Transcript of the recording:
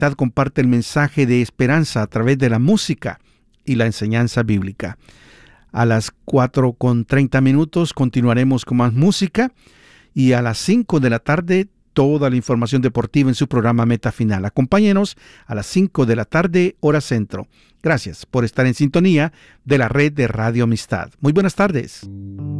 Amistad comparte el mensaje de esperanza a través de la música y la enseñanza bíblica. A las 4:30 continuaremos con más música y a las 5 de la tarde toda la información deportiva en su programa Meta Final. Acompáñenos a las 5 de la tarde, hora centro. Gracias por estar en sintonía de la red de Radio Amistad. Muy buenas tardes.